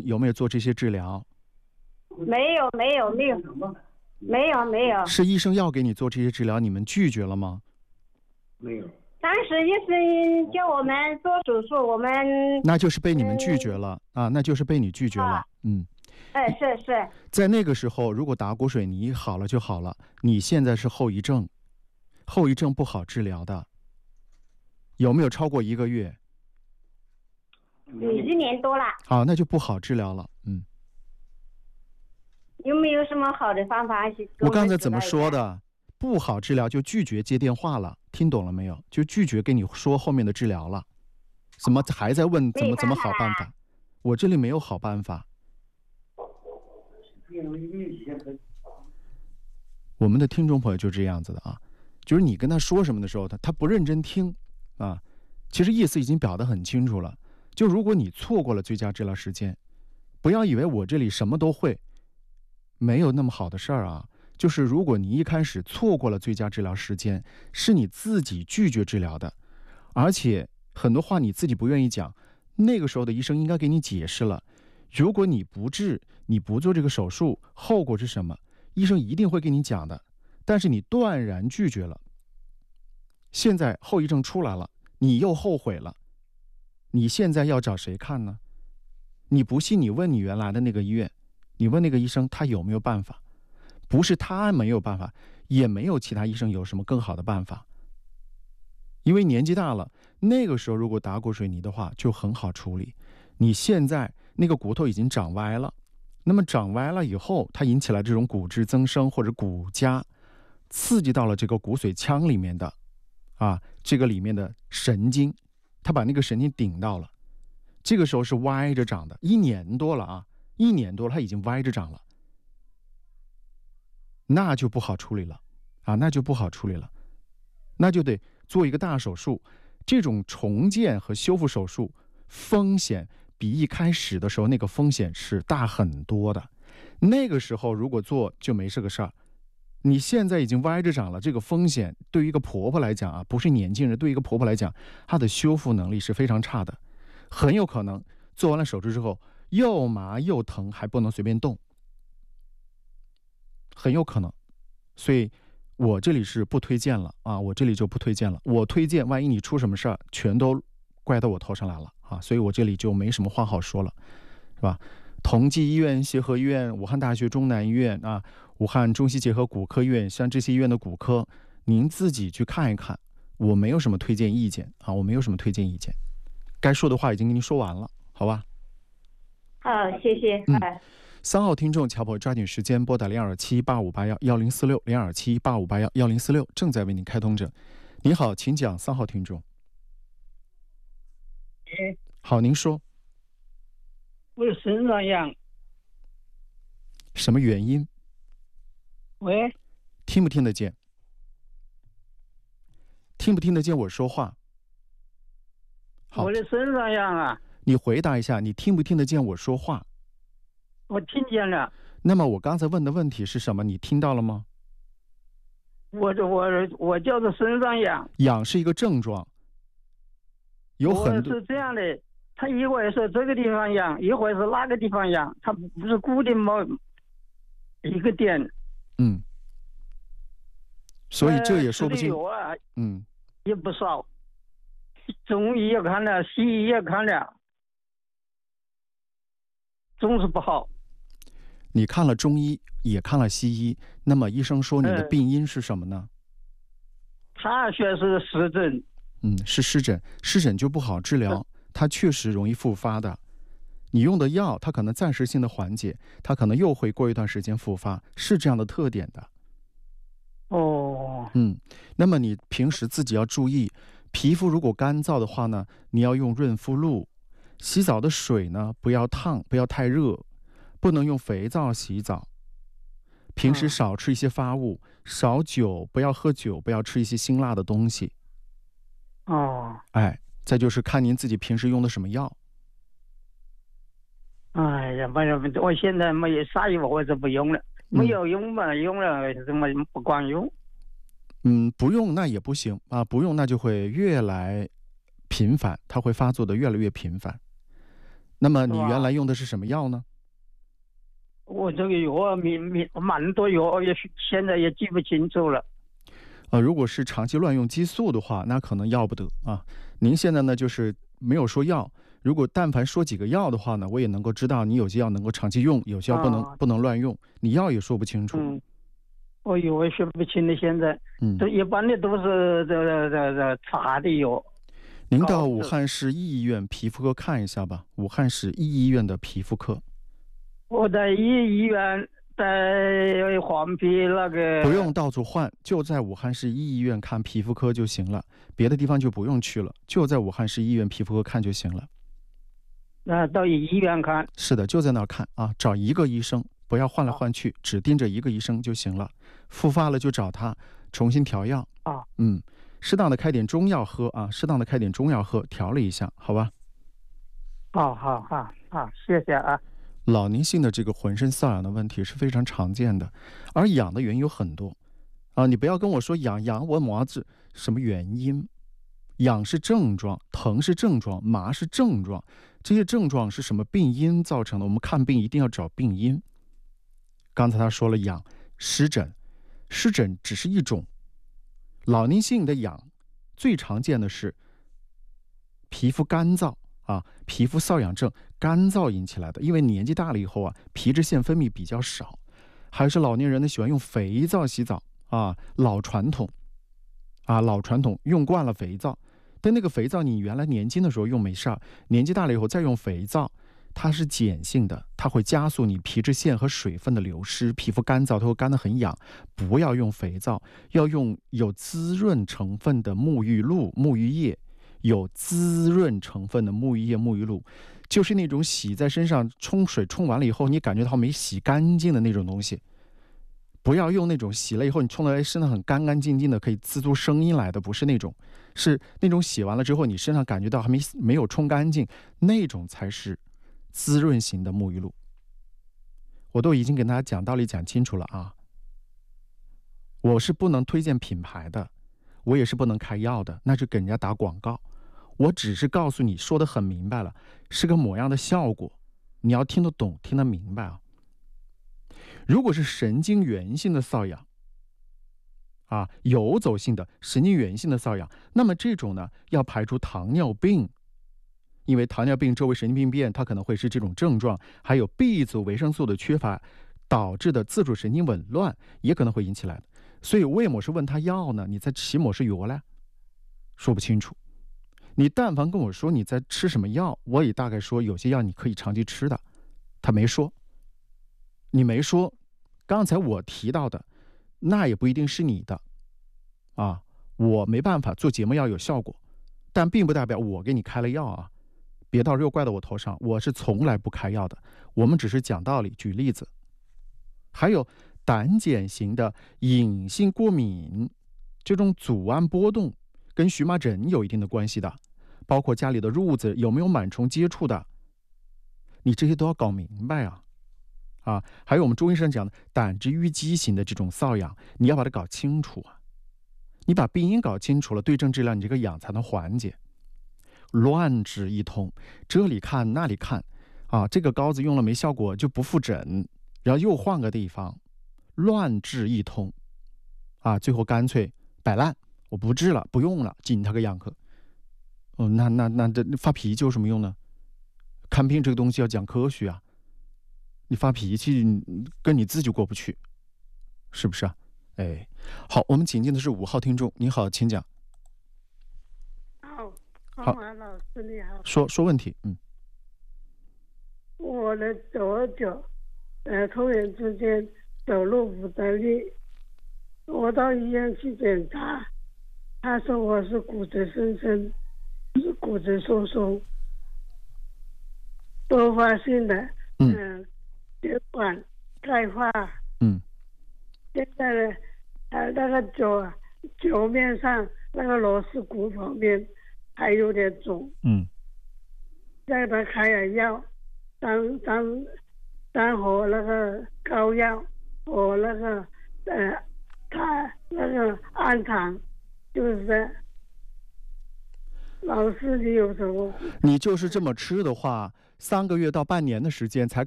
有没有做这些治疗？ 没有。 是医生要给你做这些治疗，你们拒绝了吗？ 没有。 当时医生叫我们做手术，我们那就是被你们拒绝了啊，那就是被你拒绝了。 是。 在那个时候，如果打骨水泥好了就好了，你现在是后遗症，后遗症不好治疗的。有没有超过1个月？ 有1年多了。 好，那就不好治疗了。 有没有什么好的方法？ 我刚才怎么说的？不好治疗就拒绝接电话了，听懂了没有？就拒绝跟你说后面的治疗了。怎么还在问怎么好办法？我这里没有好办法。我们的听众朋友就这样子的啊，就是你跟他说什么的时候，他不认真听啊。其实意思已经表得很清楚了。就如果你错过了最佳治疗时间，不要以为我这里什么都会，没有那么好的事儿啊。就是如果你一开始错过了最佳治疗时间，是你自己拒绝治疗的，而且很多话你自己不愿意讲，那个时候的医生应该给你解释了。如果你不治，你不做这个手术，后果是什么？医生一定会给你讲的，但是你断然拒绝了。现在后遗症出来了，你又后悔了，你现在要找谁看呢？你不信，你问你原来的那个医院，你问那个医生他有没有办法。不是他没有办法，也没有其他医生有什么更好的办法。因为年纪大了，那个时候如果打骨水泥的话就很好处理。你现在那个骨头已经长歪了，那么长歪了以后，它引起了这种骨质增生或者骨痂，刺激到了这个骨髓腔里面的这个里面的神经，它把那个神经顶到了，这个时候是歪着长的，1年多了，1年多了它已经歪着长了。那就不好处理了那就不好处理了，那就得做一个大手术。这种重建和修复手术风险比一开始的时候那个风险是大很多的。那个时候如果做就没这个事儿，你现在已经歪着长了，这个风险对于一个婆婆来讲不是年轻人，对于一个婆婆来讲，她的修复能力是非常差的，很有可能做完了手术之后又麻又疼，还不能随便动，很有可能。所以我这里是不推荐了我这里就不推荐了。我推荐万一你出什么事儿，全都怪到我头上来了所以我这里就没什么话好说了，是吧？同济医院、协和医院、武汉大学中南医院武汉中西结合骨科医院，像这些医院的骨科，您自己去看一看。我没有什么推荐意见我没有什么推荐意见，该说的话已经跟您说完了，好吧？ 好，谢谢。 3号听众乔婆抓紧时间拨打02781046，0278511046，正在为您开通着。你好，请讲。3号听众。好，您说。 我身上痒。 什么原因？ 喂， 听不听得见？听不听得见我说话？好， 我的身上痒你回答一下，你听不听得见我说话？ 我听见了。 那么我刚才问的问题是什么？你听到了吗？ 我叫做身上痒。 痒是一个症状，有很多。 是这样的，他一会儿说这个地方痒，一会儿是那个地方痒，它不是固定某一个点。 所以这也说不清。 也不少，中医也看了，西医也看了，总是不好。 你看了中医，也看了西医，那么医生说你的病因是什么呢？ 他说是湿疹。 是湿疹，湿疹就不好治疗，它确实容易复发的。你用的药，它可能暂时性的缓解，它可能又会过一段时间复发，是这样的特点的。那么你平时自己要注意，皮肤如果干燥的话呢，你要用润肤露，洗澡的水呢不要烫，不要太热，不能用肥皂洗澡。平时少吃一些发物，少酒，不要喝酒，不要吃一些辛辣的东西。再就是看您自己平时用的什么药。 哎呀，我现在没有啥药，我就不用了。没有用嘛，用了怎么不管用？ 不用那也不行不用那就会越来频繁，它会发作的越来越频繁。 那么你原来用的是什么药呢？ 我这个药蛮多药，现在也记不清楚了。 如果是长期乱用激素的话，那可能要不得啊。您现在呢就是没有说药，如果但凡说几个药的话呢，我也能够知道你有些药能够长期用，有些药不能乱用。你药也说不清楚。 我也说不清了，现在。这一般的都是这查的药。 您到武汉市医院皮肤科看一下吧，武汉市医院的皮肤科。 我在医院，在黄陂那个。 不用到处换，就在武汉市医院看皮肤科就行了，别的地方就不用去了，就在武汉市医院皮肤科看就行了。 那到医院看？ 是的，就在那儿看啊，找一个医生，不要换来换去，只盯着一个医生就行了。复发了就找他重新调药啊。 适当的开点中药喝啊，适当的开点中药喝，调理一下，好吧？ 好，谢谢啊。 老年性的这个浑身瘙痒的问题是非常常见的，而痒的原因有很多啊。你不要跟我说痒我麻子什么原因？痒是症状，疼是症状，麻是症状，这些症状是什么病因造成的？我们看病一定要找病因。刚才他说了痒，湿疹只是一种。老年性的痒最常见的是皮肤干燥啊，皮肤瘙痒症干燥引起来的，因为年纪大了以后啊，皮脂腺分泌比较少，还是老年人呢喜欢用肥皂洗澡啊，老传统用惯了肥皂，但那个肥皂你原来年轻的时候用没事儿，年纪大了以后再用肥皂，它是碱性的，它会加速你皮脂腺和水分的流失，皮肤干燥，它会干得很痒。不要用肥皂，要用有滋润成分的沐浴露、沐浴液。有滋润成分的沐浴液、沐浴露，就是那种洗在身上，冲水冲完了以后，你感觉到没洗干净的那种东西。不要用那种洗了以后你冲到身上很干干净净的，可以滋出声音来的，不是那种，是那种洗完了之后你身上感觉到还没有冲干净，那种才是滋润型的沐浴露。我都已经跟大家讲道理讲清楚了啊，我是不能推荐品牌的，我也是不能开药的，那就给人家打广告。我只是告诉你，说得很明白了，是个某样的效果，你要听得懂，听得明白啊。如果是神经源性的瘙痒啊，游走性的神经源性的瘙痒，那么这种呢，要排除糖尿病，因为糖尿病周围神经病变，它可能会是这种症状，还有 B 族维生素的缺乏导致的自主神经紊乱，也可能会引起来的。所以为么是问他药呢？你在吃么是药呢？说不清楚。你但凡跟我说你在吃什么药，我也大概说有些药你可以长期吃的。他没说，你没说，刚才我提到的，那也不一定是你的啊。我没办法做节目要有效果，但并不代表我给你开了药啊。别到时候怪到我头上，我是从来不开药的。我们只是讲道理，举例子。还有胆碱型的隐性过敏，这种组胺波动跟荨麻疹有一定的关系的，包括家里的褥子有没有螨虫接触的，你这些都要搞明白啊！还有我们中医上讲的胆汁淤积型的这种瘙痒，你要把它搞清楚啊！你把病因搞清楚了，对症治疗，你这个痒才能缓解。乱治一通，这里看那里看啊，这个膏子用了没效果就不复诊，然后又换个地方，乱治一通啊，最后干脆摆烂，我不治了，不用了，紧他个痒去。那这发脾气有什么用呢？看病这个东西要讲科学啊，你发脾气跟你自己过不去，是不是啊？哎，好，我们请进的是5号听众，你好，请讲。 好，王老师你好。 说问题， 我的左脚，突然之间走路不得力，我到医院去检查，他说我是骨质增生，是骨质疏松，多发性的，血管钙化，现在呢，那个脚面上那个螺丝骨旁边还有点肿，再给他开了药，当和那个膏药和那个他那个氨糖，就是这。老师，你有什么？ 你就是这么吃的话， 3个月到半年的时间才